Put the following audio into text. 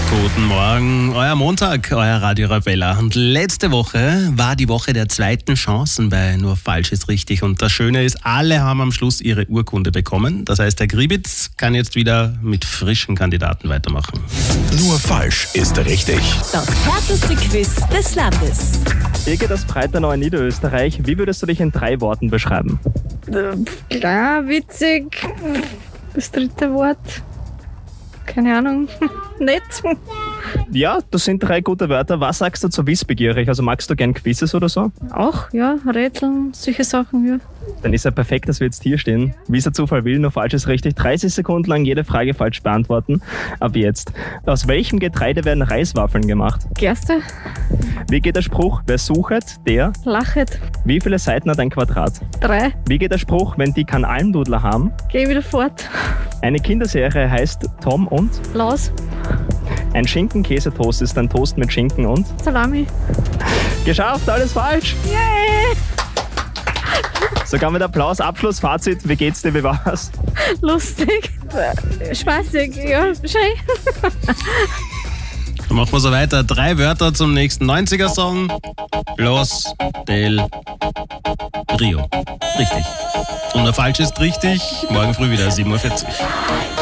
Guten Morgen, euer Montag, euer Radio Arabella. Und letzte Woche war die Woche der zweiten Chancen bei Nur Falsch ist richtig. Und das Schöne ist, alle haben am Schluss ihre Urkunde bekommen. Das heißt, der Gribitz kann jetzt wieder mit frischen Kandidaten weitermachen. Nur Falsch ist richtig. Das härteste Quiz des Landes. Birgit aus Breitenau in Niederösterreich, wie würdest du dich in 3 Worten beschreiben? Klar, witzig. Das dritte Wort. Keine Ahnung. Nett. Ja, das sind 3 gute Wörter. Was sagst du zu wissbegierig? Also magst du gern Quizzes oder so? Auch, ja, Rätseln, solche Sachen, ja. Dann ist ja perfekt, dass wir jetzt hier stehen. Wie es der Zufall will, nur falsch ist richtig. 30 Sekunden lang jede Frage falsch beantworten. Ab jetzt. Aus welchem Getreide werden Reiswaffeln gemacht? Gerste, Wie geht der Spruch? Wer suchet, der? lachet. Wie viele Seiten hat ein Quadrat? 3, Wie geht der Spruch, wenn die keinen Almdudler haben? geh wieder fort. Eine Kinderserie heißt Tom und? Laus, Ein Schinken-Käsetoast ist ein Toast mit Schinken und? Salami. Geschafft, alles falsch! Yay! Sogar mit Applaus, Abschluss, Fazit, wie geht's dir, wie war's? Lustig. Spaßig, ja, schön. Dann machen wir so weiter. 3 Wörter zum nächsten 90er-Song. Los del Rio. Richtig. Und der Falsch ist richtig. Morgen früh wieder 7:40 Uhr.